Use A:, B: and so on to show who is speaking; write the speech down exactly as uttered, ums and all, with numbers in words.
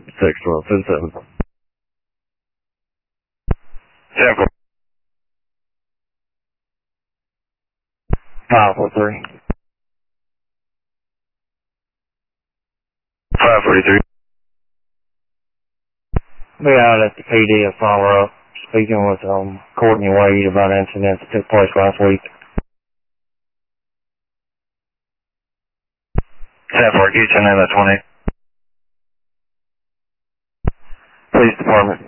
A: six twelve, ten seven. ten four. five four three. five forty-three. We out at the P D of Fall Rock, speaking with um Courtney Wade about an incident that took place last week. ten four, Houston, nine twenty. Police Department.